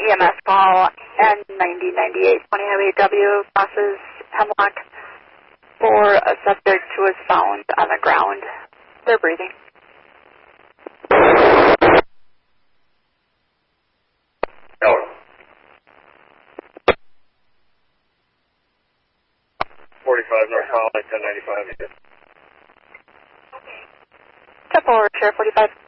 EMS call N9098 20 Highway W crosses Hemlock for a subject who was found on the ground. They're breathing. No. 45 North Holly, 1095. Step forward, Sheriff 45.